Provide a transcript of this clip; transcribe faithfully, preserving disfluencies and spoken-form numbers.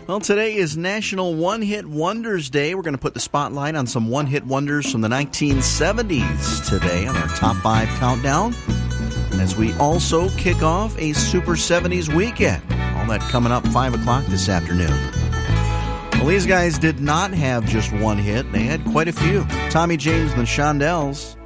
Well, today is National One-Hit Wonders Day. We're going to put the spotlight on some one-hit wonders from the nineteen seventies today on our Top five Countdown, as we also kick off a Super seventies weekend. All that coming up five o'clock this afternoon. Well, these guys did not have just one hit. They had quite a few. Tommy James and the Shondells.